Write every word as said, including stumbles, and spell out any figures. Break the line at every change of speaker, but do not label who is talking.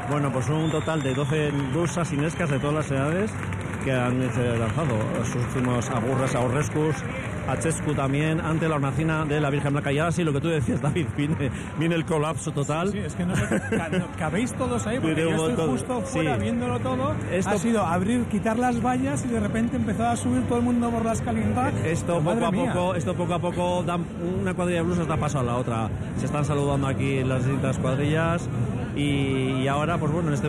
Bueno, pues un total de doce blusas inescas de todas las edades que han eh, lanzado sus últimos agurres a Orrescus, a Chescu también, ante la hornacina de la Virgen Blanca. Y ahora sí, lo que tú decías, David, viene, viene el colapso total.
Sí, sí, es que no sé, cabéis todos ahí, porque yo estoy justo fuera sí. viéndolo todo. Esto ha sido abrir, quitar las vallas y de repente empezó a subir todo el mundo por la escalinata.
Esto poco a mía. poco, esto poco a poco, da, una cuadrilla de blusas da paso a la otra. Se están saludando aquí las distintas cuadrillas y, y ahora, pues bueno, en este